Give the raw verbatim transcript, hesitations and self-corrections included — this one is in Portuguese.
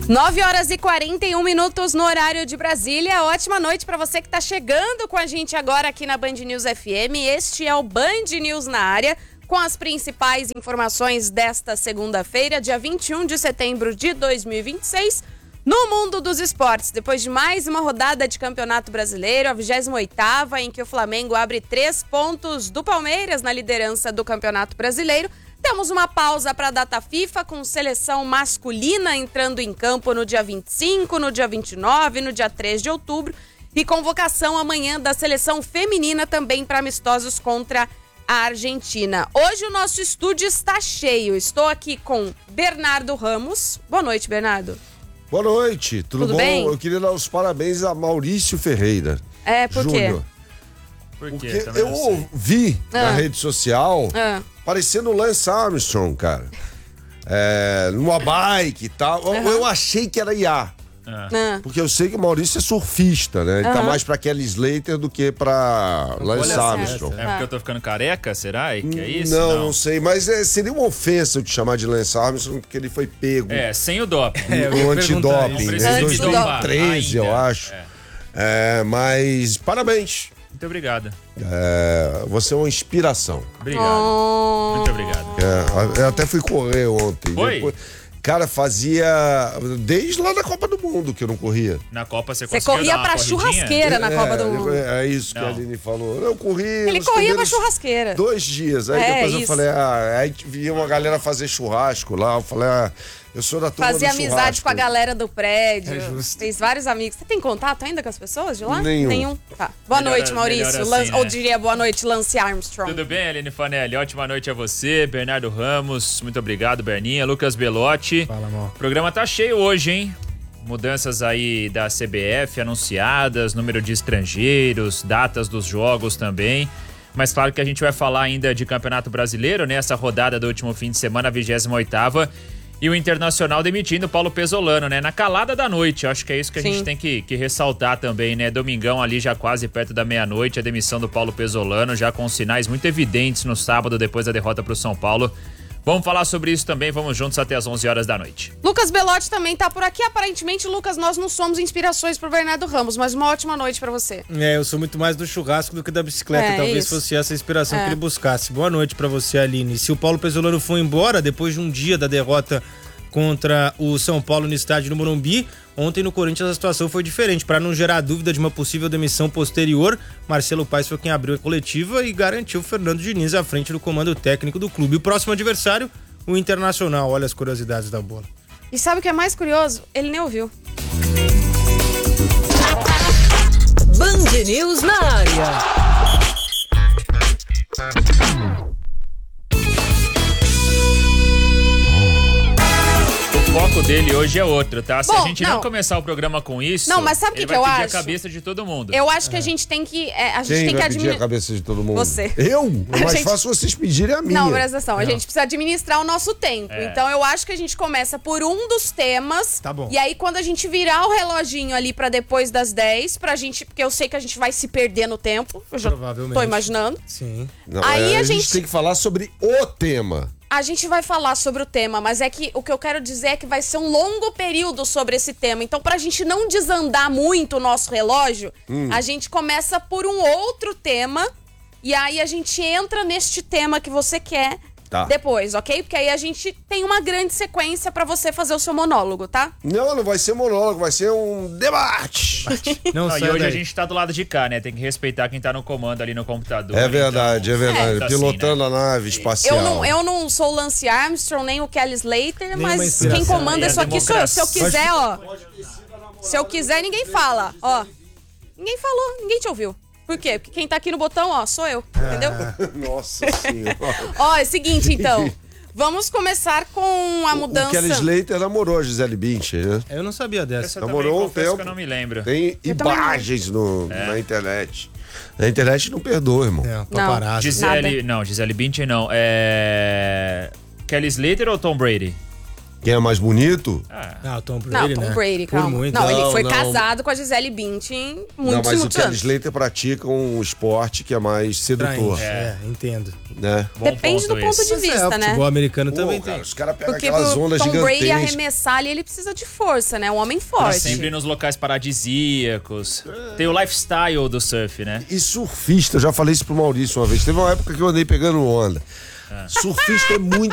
nove horas e quarenta e um minutos no horário de Brasília. Ótima noite para você que está chegando com a gente agora aqui na Band News F M. Este é o Band News na área, com as principais informações desta segunda-feira, dia vinte e um de setembro de dois mil e vinte e seis. No mundo dos esportes, depois de mais uma rodada de Campeonato Brasileiro, a vigésima oitava, em que o Flamengo abre três pontos do Palmeiras na liderança do Campeonato Brasileiro, temos uma pausa para a data FIFA, com seleção masculina entrando em campo no dia vinte e cinco, no dia vinte e nove, no dia três de outubro, e convocação amanhã da seleção feminina também para amistosos contra a Argentina. Hoje o nosso estúdio está cheio. Estou aqui com Bernardo Ramos. Boa noite, Bernardo. Boa noite, tudo, Tudo bom? bem? Eu queria dar os parabéns a Maurício Ferreira. É, por quê? Júnior. Por quê? Porque Também eu não sei. vi Ah. na rede social, Ah. parecendo o Lance Armstrong, cara. É, numa bike e tal. Eu- Aham. Eu achei que era I A. Ah. Ah. Porque eu sei que o Maurício é surfista, né? Ele tá Aham. mais pra Kelly Slater do que pra Lance Olha Armstrong. É porque eu tô ficando careca, será? E que é isso? Não, não, sei, mas é, seria uma ofensa eu te chamar de Lance Armstrong, porque ele foi pego É, sem o doping. É, eu ia no perguntar antidoping, isso. né? Precisa Em de dois mil e dopar treze, eu ainda. acho. É. É, mas parabéns. Muito obrigado. É, você é uma inspiração. Obrigado. Oh. Muito obrigado. É, eu até fui correr ontem. Foi? Depois- cara, fazia desde lá da Copa do Mundo que eu não corria. Na Copa você Você conseguiu corria dar uma pra corridinha? churrasqueira na é, Copa do Mundo. É, é isso que Não. a Aline falou. Eu corri. Ele nos corria pra primeiros churrasqueira. Dois dias. Aí É, depois eu isso. falei, ah, aí via uma galera fazer churrasco lá. Eu falei, ah, eu sou da turma Fazia do amizade churrasco. com a galera do prédio. É justo. Fez vários amigos. Você tem contato ainda com as pessoas de lá? Nenhum. Tá. Boa Melhor- noite, Maurício. melhor assim, Lance- né? Ou diria boa noite, Lance Armstrong. Tudo bem, Aline Fanelli? Ótima noite a você, Bernardo Ramos. Muito obrigado, Berninha. Lucas Belotti. Fala, mal. O programa tá cheio hoje, hein? Mudanças aí da C B F anunciadas, número de estrangeiros, datas dos jogos também. Mas claro que a gente vai falar ainda de Campeonato Brasileiro, né? Essa rodada do último fim de semana, a vigésima oitava. E o Internacional demitindo Paulo Pesolano, né? Na calada da noite. Eu acho que é isso que a Sim. gente tem que, que ressaltar também, né? Domingão ali já quase perto da meia-noite, a demissão do Paulo Pesolano, já com sinais muito evidentes no sábado, depois da derrota pro São Paulo. Vamos falar sobre isso também, vamos juntos até as onze horas da noite. Lucas Belotti também tá por aqui. Aparentemente, Lucas, nós não somos inspirações pro Bernardo Ramos, mas uma ótima noite pra você. É, eu sou muito mais do churrasco do que da bicicleta. É, Talvez isso. fosse essa a inspiração É. que ele buscasse. Boa noite pra você, Aline. Se o Paulo Pesolano for embora depois de um dia da derrota contra o São Paulo no estádio do Morumbi, ontem no Corinthians a situação foi diferente. Para não gerar dúvida de uma possível demissão posterior, Marcelo Paes foi quem abriu a coletiva e garantiu Fernando Diniz à frente do comando técnico do clube. O próximo adversário, o Internacional. Olha as curiosidades da bola. E sabe o que é mais curioso? Ele nem ouviu. Band News na área. O foco dele hoje é outro, tá? Se Bom, a gente não. não. começar o programa com isso, Não, mas sabe o que ele que vai eu pedir acho? a cabeça de todo mundo. Eu acho que a gente tem que. é, a gente Quem tem que vai pedir a administrar. cabeça de todo mundo? Você. Eu? É A mais gente- fácil vocês pedirem a minha. Não, presta atenção. A gente precisa administrar o nosso tempo. É. Então eu acho que a gente começa por um dos temas. Tá bom. E aí, quando a gente virar o reloginho ali pra depois das dez, pra gente. Porque eu sei que a gente vai se perder no tempo. Eu já Provavelmente. tô imaginando. Sim. Não, Aí é, a a gente gente- tem que falar sobre o tema. A gente vai falar sobre o tema, mas é que o que eu quero dizer é que vai ser um longo período sobre esse tema. Então, pra gente não desandar muito o nosso relógio, Hum. a gente começa por um outro tema e aí a gente entra neste tema que você quer Tá. depois, ok? Porque aí a gente tem uma grande sequência pra você fazer o seu monólogo, tá? Não, não vai ser monólogo, vai ser um debate. Não, Não, e sai hoje daí. a gente tá do lado de cá, né? Tem que respeitar quem tá no comando ali no computador. É verdade, então, é verdade. tá assim, Pilotando né? a nave espacial. Eu não, eu não sou o Lance Armstrong, nem o Kelly Slater, Nenhuma mas inspiração. quem comanda E a isso aqui sou eu. Se eu democracia. quiser, ó. Se eu quiser, ninguém fala. Ó. Ninguém falou, ninguém te ouviu. Por quê? Porque quem tá aqui no botão, ó, sou eu. Entendeu? Nossa senhora. Ó, é o seguinte, então. Vamos começar com a O mudança. Kelly Slater namorou a Gisele Bündchen, né? Eu não sabia dessa. Essa eu Namorou também um confesso tempo. que eu não me lembro. Tem Eu também não. imagens no, na internet. Na internet não perdoa, irmão. É, Não. paparazzi. Gisele, não, Gisele Bündchen não. É... Kelly Slater ou Tom Brady? Quem é mais bonito? Ah, o Tom Não, Brady, Tom né? Brady, Por calma. muito. Não, ele Não, foi não. casado com a Gisele Bündchen muitos, não, mas o muitos Kelly anos. Slater pratica um esporte que é mais sedutor, Atraente, é, entendo. né? Bom Depende do ponto esse. de vista, é, o né? futebol americano Pô, também cara, tem. os caras pegam Porque aquelas pro ondas Tom Brady gigantescas. arremessar ali, ele precisa de força, né? Um homem Tá forte. sempre nos locais paradisíacos. Tem o lifestyle do surf, né? E surfista, eu já falei isso pro Maurício uma vez. Teve uma época que eu andei pegando onda. Surfista é muito